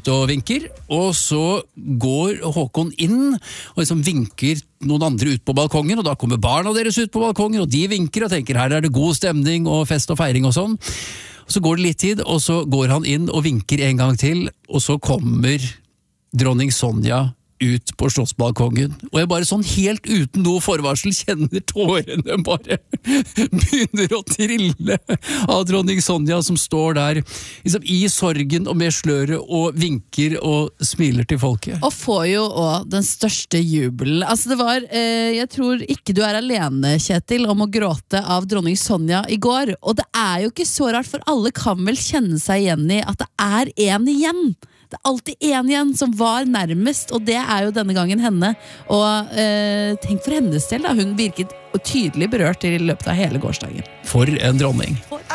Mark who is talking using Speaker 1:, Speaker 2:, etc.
Speaker 1: ute og vinker, og så går Håkon inn og liksom vinker noen andre ut på balkongen, og da kommer barna deres ut på balkongen, og de vinker og tenker her det god stemning og fest og feiring og sånn. Så går det litt tid, og så går han inn og vinker en gang til, og så kommer dronning Sonja ut på slottsbalkongen, og jeg bare sånn helt uten noe forvarsel kjenner tårene bare begynner å trille av dronning Sonja som står der liksom, i sorgen og med sløret og vinker og smiler til folket.
Speaker 2: Og får jo også den største jubelen. Altså det var, jeg tror ikke du er alene, Kjetil, om å gråte av dronning Sonja i går, og det er jo ikke så rart, for alle kan vel kjenne seg igjen i at det er en igjen. Det er alltid en igjen som var nærmest, og det er jo denne gangen henne. Og tenk for hennes del da, hun virket tydelig berørt i løpet av hele gårsdagen.
Speaker 1: For en dronning.